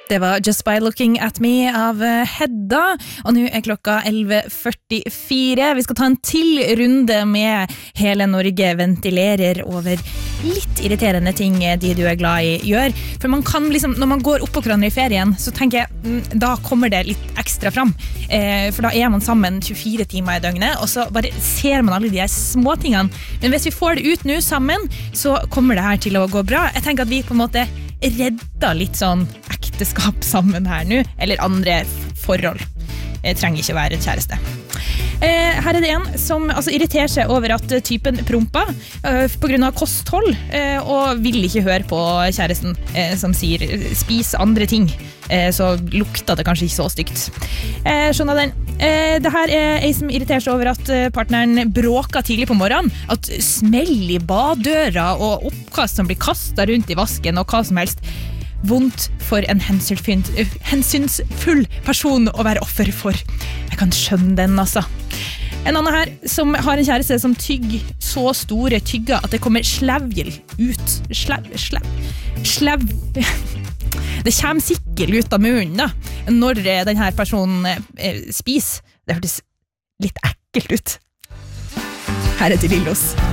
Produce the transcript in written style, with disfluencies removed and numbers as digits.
Det var Just By Looking At Me av Hedda, og nå klokka 11:44. Vi skal ta en til runde med Hele Norge ventilerer over litt irriterende ting de du glad i gjør. For man kan liksom, når man går opp på hverandre i ferien, så tenker jeg, da kommer det litt ekstra fram. For da man sammen 24 timer i døgnet, og så bare ser man alle de her små tingene. Men hvis vi får det ut nå sammen, så kommer det her til å gå bra. Jeg tenker at vi på en måte redda litt sånn ekteskap sammen her nå, eller andre forhold. Det trenger ikke være kjæreste. Her det en som irriterer seg over at typen promper på grunn av kosthold, og vil ikke høre på kjæresten som sier spis andre ting, så lukter det kanskje ikke så stygt. Skjønner den. Det her ei som irriterer seg over at partneren bråker tidlig på morgenen, at smell i baddøra og oppkast som blir kastet rundt i vasken og hva som helst. Vondt for en hensynsfull person å være offer for. Jeg kan skjønne den, altså. En annen her som har en kjæreste som tygger så store tygger at det kommer slevjel ut. Slev. Det kommer sikkert ut av munnen da, når denne personen spiser. Det hørtes litt ekkelt ut. Her til Lillos.